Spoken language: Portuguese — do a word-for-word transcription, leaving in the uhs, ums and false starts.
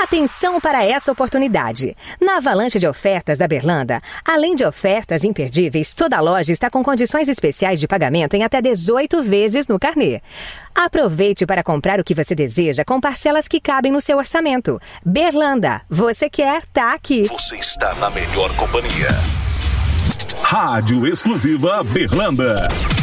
Atenção para essa oportunidade. Na avalanche de ofertas da Berlanda, além de ofertas imperdíveis, toda loja está com condições especiais de pagamento em até dezoito vezes no carnê. Aproveite para comprar o que você deseja com parcelas que cabem no seu orçamento. Berlanda, você quer, tá aqui. Você está na melhor companhia. Rádio Exclusiva Berlanda.